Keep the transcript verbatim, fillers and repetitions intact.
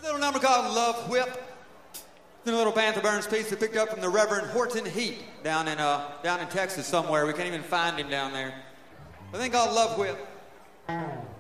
Little number called Love Whip. It's a little Panther Burns piece we picked up from the Reverend Horton Heat down in uh down in Texas somewhere. We can't even find him down there. A thing called Love Whip.